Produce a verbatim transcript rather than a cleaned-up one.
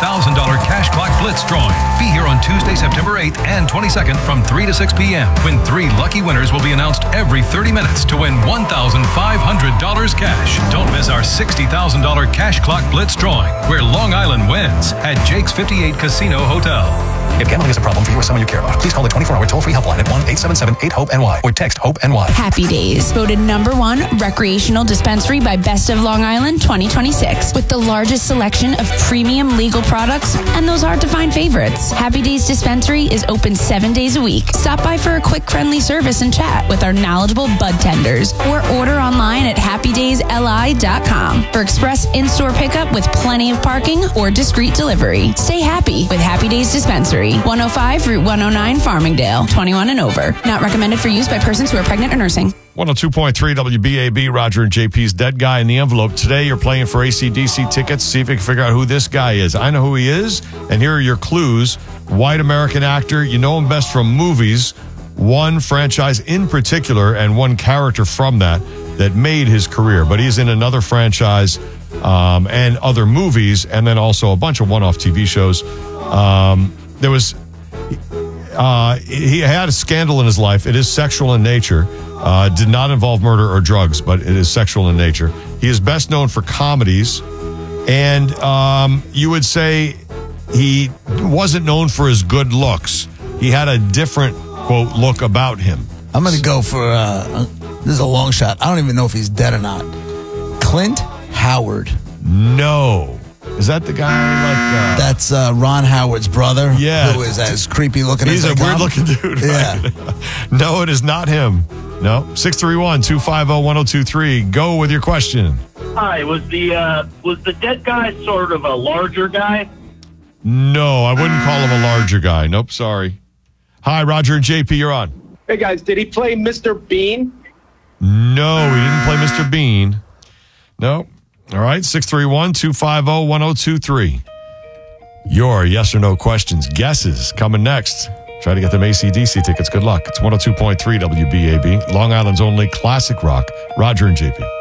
thousand dollars Cash Clock Blitz drawing. Be here on Tuesday, September eighth and twenty-second from three to six p.m. when three lucky winners will be announced every thirty minutes to win one thousand five hundred dollars cash. Don't miss our sixty thousand dollars Cash Clock Blitz drawing, where Long Island wins at Jake's fifty-eight Casino Hotel. If gambling is a problem for you or someone you care about, please call the twenty-four hour toll-free helpline at one eight seven seven eight hope N Y or text HOPE-NY. Happy Days, voted number one recreational dispensary by Best of Long Island twenty twenty-six, with the largest selection of premium legal products and those hard-to-find favorites. Happy Days Dispensary is open seven days a week. Stop by for a quick, friendly service and chat with our knowledgeable bud tenders, or order online at happy days L I dot com for express in-store pickup with plenty of parking or discreet delivery. Stay happy with Happy Days Dispensary, one oh five Route one oh nine, Farmingdale, twenty-one and over. Not recommended for use by persons who are pregnant or nursing. one oh two point three W B A B, Roger and J P's Dead Guy in the Envelope. Today you're playing for A C D C tickets. See if you can figure out who this guy is. I know who he is, and here are your clues. White American actor. You know him best from movies. One franchise in particular and one character from that that made his career. But he's in another franchise um, and other movies, and then also a bunch of one-off T V shows. Um, there was... Uh, he had a scandal in his life. It is sexual in nature. Uh, did not involve murder or drugs, but it is sexual in nature. He is best known for comedies, and um, you would say he wasn't known for his good looks. He had a different, quote, look about him. I'm going to go for, uh, this is a long shot. I don't even know if he's dead or not. Clint Howard. No. Is that the guy like... Uh, That's uh, Ron Howard's brother. Yeah. Who is as creepy looking He's as a weird-looking dude, right? Yeah. No, it is not him. No. six three one, two five zero, one zero two three. Go with your question. Hi, was the uh, was the dead guy sort of a larger guy? No, I wouldn't call him a larger guy. Nope, sorry. Hi, Roger and J P, you're on. Hey, guys, did he play Mister Bean? No, he didn't play Mister Bean. No. All right, six three one, two five zero, one zero two three. Your yes or no questions, guesses, coming next. Try to get them A C D C tickets. Good luck. It's one oh two point three W B A B, Long Island's only classic rock. Roger and J P.